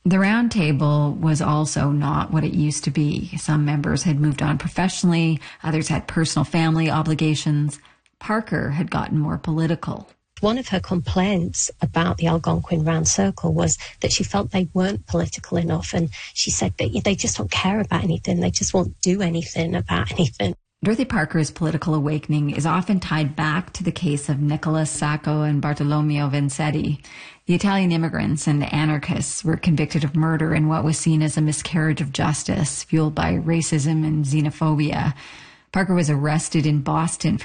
The Round Table was also not what it used to be. Some members had moved on professionally, others had personal family obligations. Parker had gotten more political. One of her complaints about the Algonquin Round Circle was that she felt they weren't political enough, and she said that they just don't care about anything, they just won't do anything about anything. Dorothy Parker's political awakening is often tied back to the case of Nicholas Sacco and Bartolomeo Vanzetti. The Italian immigrants and anarchists were convicted of murder in what was seen as a miscarriage of justice, fueled by racism and xenophobia. Parker was arrested in Boston